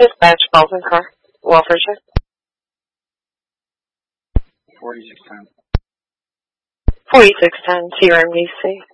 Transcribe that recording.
Dispatch, Baldwin car. Welfare check. 4610. 4610, TRMDC.